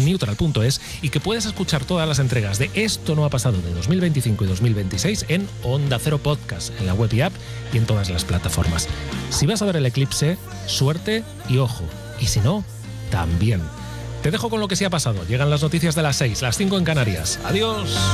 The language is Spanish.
en neutral.es y que puedes escuchar todas las entregas de Esto no ha pasado de 2025 y 2026 en Onda Cero Podcast, en la web y app y en todas las plataformas. Si vas a ver el eclipse, suerte y ojo. Y si no, también. Te dejo con lo que sí ha pasado. Llegan las noticias de las 6, las 5 en Canarias. Adiós.